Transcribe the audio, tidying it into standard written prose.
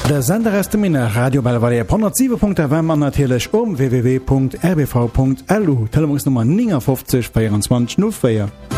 Der Sender ist Mine Radio Belvedere 107.fm an natürlich www.rbv.lu Telefonsnummer 59 24 04.